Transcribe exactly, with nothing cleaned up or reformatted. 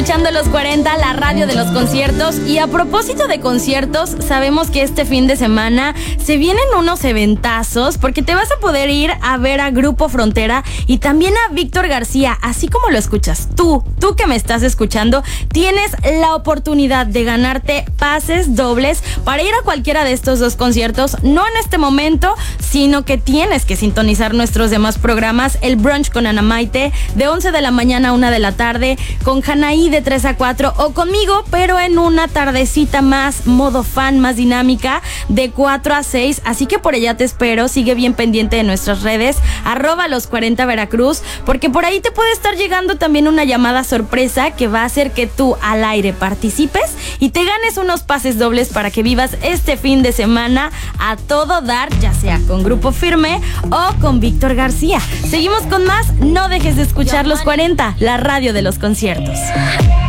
escuchando Los cuarenta, la radio de los conciertos. Y a propósito de conciertos, sabemos que este fin de semana se vienen unos eventazos, porque te vas a poder ir a ver a Grupo Frontera y también a Víctor García. Así como lo escuchas, tú, tú que me estás escuchando, tienes la oportunidad de ganarte pases dobles para ir a cualquiera de estos dos conciertos, no en este momento, sino que tienes que sintonizar nuestros demás programas: el brunch con Ana Maite de once de la mañana a una de la tarde, con Janaí de tres a cuatro, o conmigo, pero en una tardecita más modo fan, más dinámica, de cuatro a seis. Así que por allá te espero. Sigue bien pendiente de nuestras redes, arroba los cuarenta Veracruz, porque por ahí te puede estar llegando también una llamada sorpresa que va a hacer que tú al aire participes y te ganes unos pases dobles para que vivas este fin de semana a todo dar, ya sea con Grupo Firme o con Víctor García. Seguimos con más. No dejes de escuchar Los cuarenta, la radio de los conciertos.